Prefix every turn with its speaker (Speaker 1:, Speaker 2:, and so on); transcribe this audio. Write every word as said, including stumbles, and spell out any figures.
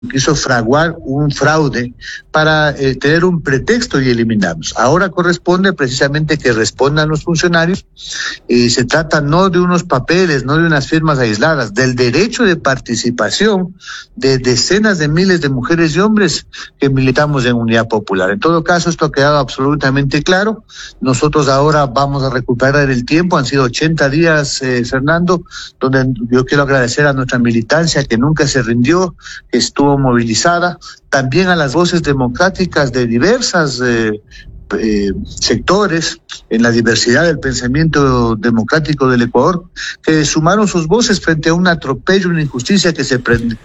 Speaker 1: quiso fraguar un fraude para eh, tener un pretexto y eliminarnos. Ahora corresponde precisamente que respondan los funcionarios y se trata no de unos papeles, no de unas firmas aisladas, del derecho de participación de decenas de miles de mujeres y hombres que militamos en Unidad Popular. En todo caso, esto ha quedado absolutamente claro. Nosotros ahora vamos a recuperar el tiempo. Han sido ochenta días, eh, Fernando, donde yo quiero agradecer a nuestra militancia que nunca se rindió, que estuvo movilizada, también a las voces democráticas de diversas eh, eh, sectores en la diversidad del pensamiento democrático del Ecuador, que sumaron sus voces frente a un atropello, una injusticia que se pre